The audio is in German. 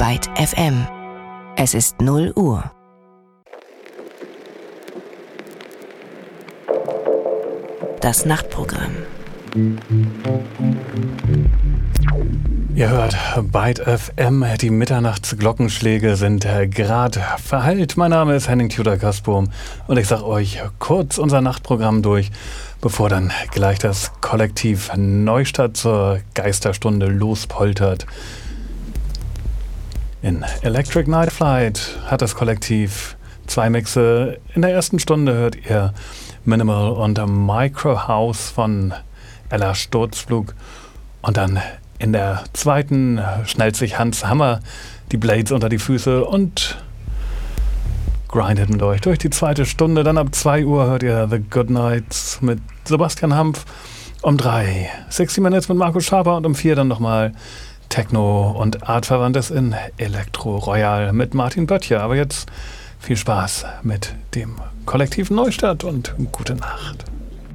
Byte FM. Es ist 0 Uhr. Das Nachtprogramm. Ihr hört Byte FM, die Mitternachtsglockenschläge sind gerade verhallt. Mein Name ist Henning Tudor-Kasbohm und ich sag euch kurz unser Nachtprogramm durch, bevor dann gleich das Kollektiv Neustadt zur Geisterstunde lospoltert. In Electric Night Flight hat das Kollektiv 2 Mixe. In der ersten Stunde hört ihr Minimal und Micro House von Ella Sturzflug und dann in der zweiten schnellt sich Hans Hammer die Blades unter die Füße und grindet mit euch durch die zweite Stunde. Dann ab 2 Uhr hört ihr The Good Nights mit Sebastian Hampf. Um 3 60 Minutes mit Markus Schaper und um 4 dann nochmal Techno und Artverwandtes in Elektro Royal mit Martin Böttcher. Aber jetzt viel Spaß mit dem Kollektiv Neustadt und gute Nacht.